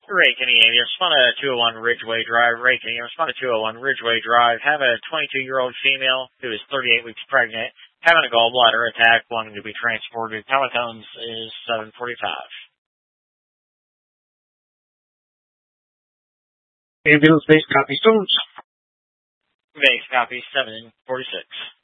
Ray Kenny, respond to 201 Ridgeway Drive. Ray Kenny, respond to 201 Ridgeway Drive. Have a 22-year-old female who is 38 weeks pregnant, having a gallbladder attack, wanting to be transported. Teletones is 745. Ambulance base copy Stones. Base copy 746.